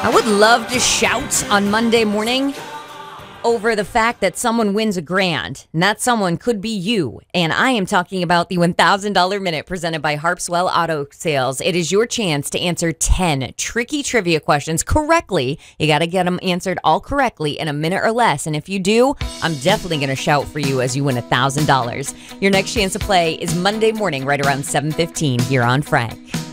I would love to shout on Monday morning over the fact that someone wins $1,000, and that someone could be you. And I am talking about the $1,000 Minute presented by Harpswell Auto Sales. It is your chance to answer 10 tricky trivia questions correctly. You got to get them answered all correctly in a minute or less. And if you do, I'm definitely going to shout for you as you win $1,000. Your next chance to play is Monday morning right around 7:15 here on Frank.